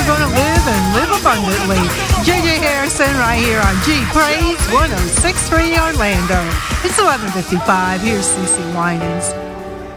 we're going to live and live abundantly. JJ Harrison right here on G Praise 106.3 Orlando. It's 11:55. Here's CeCe Winans.